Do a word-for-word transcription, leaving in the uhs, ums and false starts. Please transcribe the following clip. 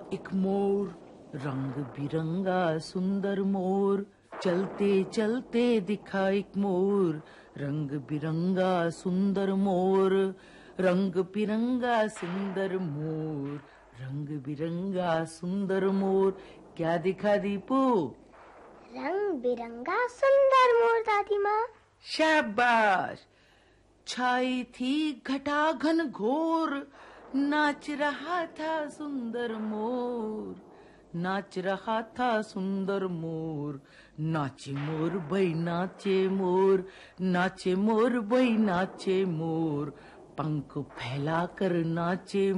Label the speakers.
Speaker 1: एक मोर, रंग बिरंगा सुंदर मोर, चलते चलते दिखा एक मोर, रंग बिरंगा सुंदर मोर, रंग बिरंगा सुंदर मोर, रंग बिरंगा सुंदर मोर। क्या दिखा दीपू?
Speaker 2: रंग बिरंगा सुंदर मोर दादी माँ।
Speaker 1: शाबाश। छाई थी घटा घन घोर, नाच रहा था सुंदर मोर, नाच रहा था सुंदर मोर, नाचे मोर भाई नाचे मोर, नाचे मोर भाई नाचे मोर, पंख फैला कर नाचे